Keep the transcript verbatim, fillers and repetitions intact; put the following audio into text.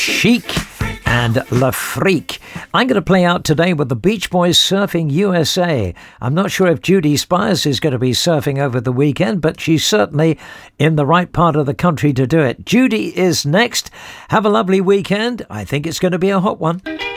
Chic and La Freak. I'm going to play out today with the Beach Boys Surfing U S A. I'm not sure if Judy Spires is going to be surfing over the weekend, but she's certainly in the right part of the country to do it. Judy is next. Have a lovely weekend. I think it's going to be a hot one.